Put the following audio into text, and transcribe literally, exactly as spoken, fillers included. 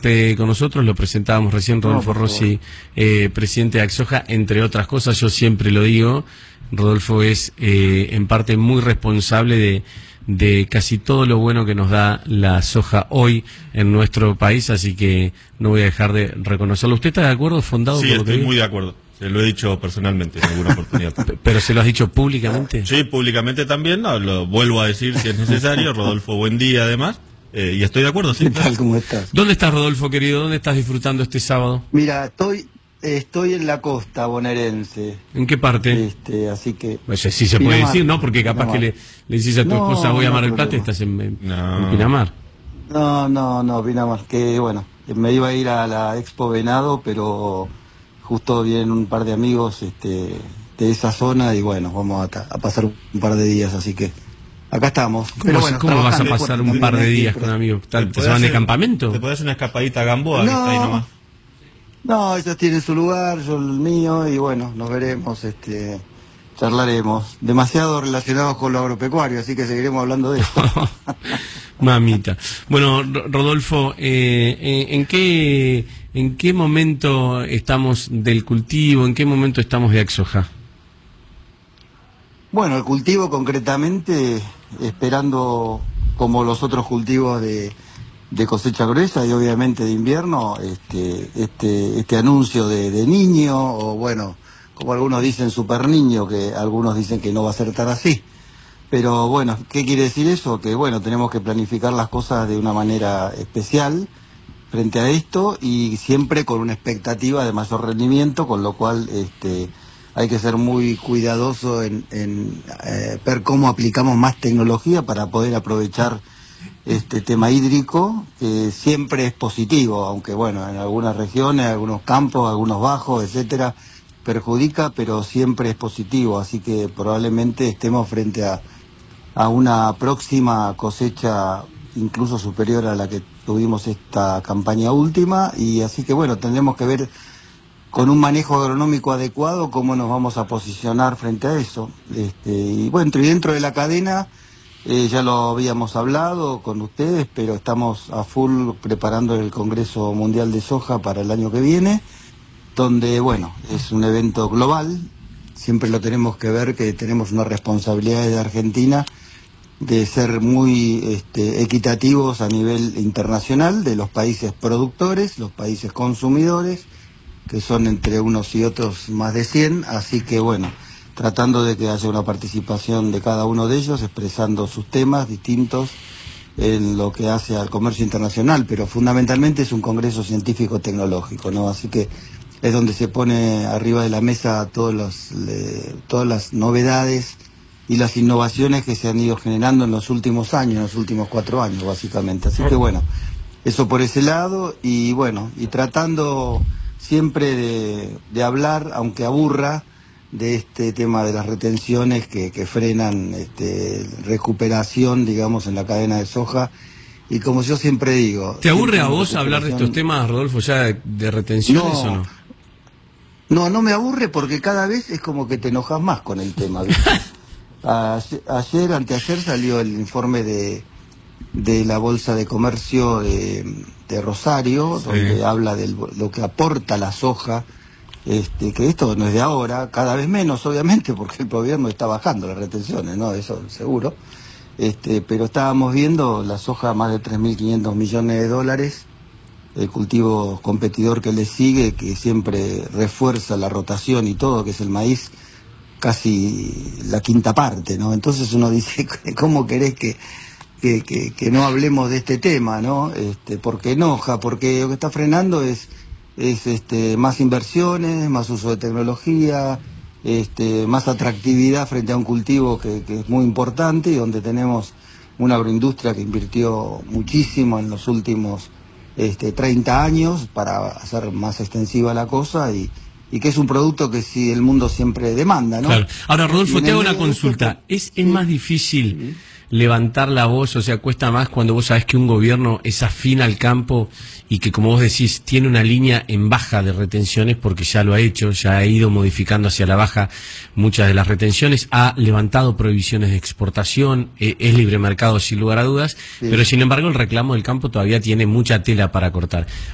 tenerte con nosotros. Lo presentábamos recién, Rodolfo no, Rossi, eh, presidente de Axoja, entre otras cosas. Yo siempre lo digo, Rodolfo es eh, en parte muy responsable de, de casi todo lo bueno que nos da la soja hoy en nuestro país, así que no voy a dejar de reconocerlo. ¿Usted está de acuerdo, Fondado? Sí, con lo estoy que muy de acuerdo. Se lo he dicho personalmente en alguna oportunidad. ¿Pero se lo has dicho públicamente? Sí, públicamente también. No, lo vuelvo a decir si es necesario. Rodolfo, buen día además. Eh, y estoy de acuerdo, sí. ¿Qué tal? ¿Cómo estás? ¿Dónde estás, Rodolfo, querido? ¿Dónde estás disfrutando este sábado? Mira, estoy estoy en la costa bonaerense. ¿En qué parte? Este, así que... Pues sí se puede Pinamar. decir, ¿no? Porque capaz Pinamar. que le, le decís a tu No, esposa, voy a no Mar del problema. Plata, y estás en, en, No. en Pinamar. No, no, no, Pinamar. Que bueno, me iba a ir a la Expo Venado, pero justo vienen un par de amigos este, de esa zona y bueno, vamos a, a pasar un par de días, así que acá estamos. ¿Cómo, Pero bueno, ¿cómo vas a trabajando, pasar bueno, un par de también días aquí, con amigos? ¿Te, ¿Te te podés se van de hacer- campamento? ¿Te podés hacer una escapadita a Gamboa, que No. está ahí nomás? No, ellos tienen su lugar, yo el mío, y bueno, nos veremos, este, charlaremos. Demasiado relacionados con lo agropecuario, así que seguiremos hablando de esto. Mamita. Bueno, Ro- Rodolfo, eh, eh, ¿en qué en qué momento estamos del cultivo? ¿En qué momento estamos de Axoja? Bueno, el cultivo concretamente, esperando como los otros cultivos de, de cosecha gruesa y obviamente de invierno, este, este, este anuncio de, de niño, o bueno, como algunos dicen super niño, que algunos dicen que no va a ser tan así. Pero bueno, ¿qué quiere decir eso? Que bueno, tenemos que planificar las cosas de una manera especial frente a esto y siempre con una expectativa de mayor rendimiento, con lo cual este, hay que ser muy cuidadoso en, en eh, ver cómo aplicamos más tecnología para poder aprovechar este tema hídrico, que siempre es positivo, aunque bueno, en algunas regiones, algunos campos, algunos bajos, etcétera, perjudica, pero siempre es positivo, así que probablemente estemos frente a, a una próxima cosecha incluso superior a la que tuvimos esta campaña última, y así que bueno, tendremos que ver con un manejo agronómico adecuado cómo nos vamos a posicionar frente a eso. Este, y bueno, y dentro de la cadena, eh, ya lo habíamos hablado con ustedes, pero estamos a full preparando el Congreso Mundial de Soja para el año que viene, donde, bueno, es un evento global, siempre lo tenemos que ver, que tenemos una responsabilidad de Argentina de ser muy este, equitativos a nivel internacional, de los países productores, los países consumidores, que son entre unos y otros más de cien, así que bueno, tratando de que haya una participación de cada uno de ellos, expresando sus temas distintos en lo que hace al comercio internacional, pero fundamentalmente es un congreso científico-tecnológico, ¿no? Así que es donde se pone arriba de la mesa todos los, le, todas las novedades y las innovaciones que se han ido generando en los últimos años, en los últimos cuatro años, básicamente. Así que bueno, eso por ese lado, y bueno, y tratando siempre de, de hablar, aunque aburra, de este tema de las retenciones que, que frenan este, recuperación, digamos, en la cadena de soja. Y como yo siempre digo... ¿Te aburre a vos recuperación... hablar de estos temas, Rodolfo, ya de, de retenciones no, o no? No, no me aburre porque cada vez es como que te enojas más con el tema, ¿viste? Ayer, ayer, anteayer salió el informe de, de la Bolsa de Comercio de, de Rosario, sí, donde habla de lo que aporta la soja, este, que esto no es de ahora, cada vez menos obviamente, porque el gobierno está bajando las retenciones, ¿no? Eso seguro. Este, pero estábamos viendo la soja más de tres mil quinientos millones de dólares, el cultivo competidor que le sigue, que siempre refuerza la rotación y todo, que es el maíz, casi la quinta parte, ¿no? Entonces uno dice, ¿cómo querés que, que, que, que no hablemos de este tema, ¿no? Este, porque enoja, porque lo que está frenando es, es este, más inversiones, más uso de tecnología, este, más atractividad frente a un cultivo que, que es muy importante y donde tenemos una agroindustria que invirtió muchísimo en los últimos este, treinta años para hacer más extensiva la cosa y y que es un producto que sí el mundo siempre demanda, ¿no? Claro. Ahora, Rodolfo, te hago una medio de consulta. esto- ¿Es, es más difícil levantar la voz, o sea, cuesta más cuando vos sabés que un gobierno es afín al campo y que, como vos decís, tiene una línea en baja de retenciones, porque ya lo ha hecho, ya ha ido modificando hacia la baja muchas de las retenciones, ha levantado prohibiciones de exportación, eh, es libre mercado sin lugar a dudas, Sí. pero sin embargo el reclamo del campo todavía tiene mucha tela para cortar.